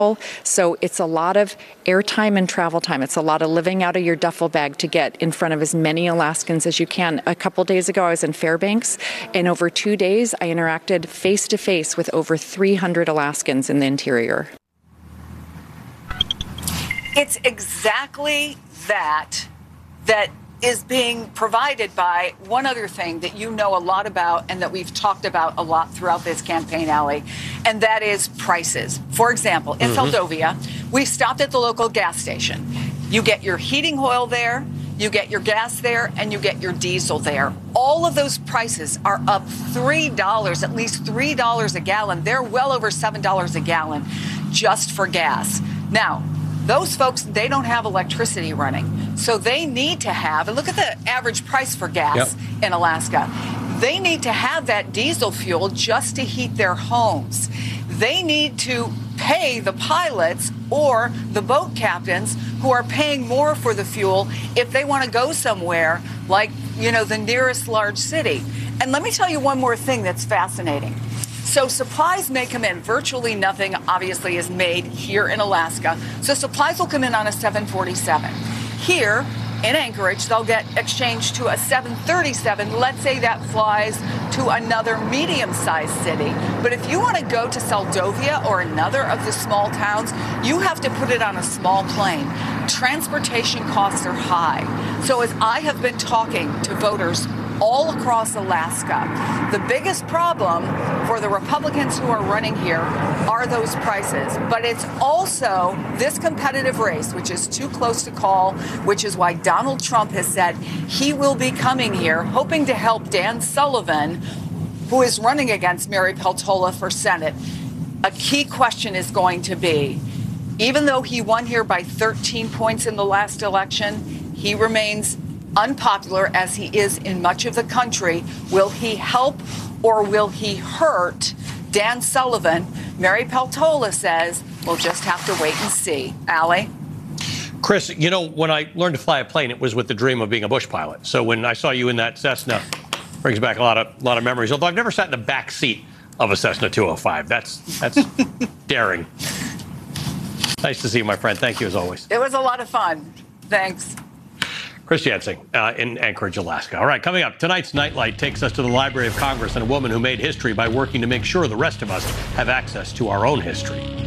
So it's a lot of airtime and travel time. It's a lot of living out of your duffel bag to get in front of as many Alaskans as you can. A couple days ago, I was in Fairbanks, and over 2 days, I interacted face-to-face with over 300 Alaskans in the interior. It's exactly that is being provided by one other thing that you know a lot about and that we've talked about a lot throughout this campaign, Allie, and that is prices. For example, in Seldovia, we stopped at the local gas station. You get your heating oil there, you get your gas there, and you get your diesel there. All of those prices are up $3, at least $3 a gallon. They're well over $7 a gallon just for gas. Now, those folks, they don't have electricity running. So they need to have, and look at the average price for gas in Alaska. They need to have that diesel fuel just to heat their homes. They need to pay the pilots or the boat captains who are paying more for the fuel if they want to go somewhere like, the nearest large city. And let me tell you one more thing that's fascinating. So supplies may come in. Virtually nothing, obviously, is made here in Alaska. So supplies will come in on a 747. Here in Anchorage, they'll get exchanged to a 737. Let's say that flies to another medium-sized city. But if you want to go to Seldovia or another of the small towns, you have to put it on a small plane. Transportation costs are high. So as I have been talking to voters all across Alaska, the biggest problem for the Republicans who are running here are those prices. But it's also this competitive race, which is too close to call, which is why Donald Trump has said he will be coming here, hoping to help Dan Sullivan, who is running against Mary Peltola for Senate. A key question is going to be, even though he won here by 13 points in the last election, he remains unpopular as he is in much of the country. Will he help or will he hurt Dan Sullivan? Mary Peltola says we'll just have to wait and see. Allie? Chris, when I learned to fly a plane, it was with the dream of being a Bush pilot. So when I saw you in that Cessna, brings back a lot of memories. Although I've never sat in the back seat of a Cessna 205. That's daring. Nice to see you, my friend. Thank you as always. It was a lot of fun. Thanks. Chris Jansing in Anchorage, Alaska. All right, coming up, tonight's Nightlight takes us to the Library of Congress and a woman who made history by working to make sure the rest of us have access to our own history.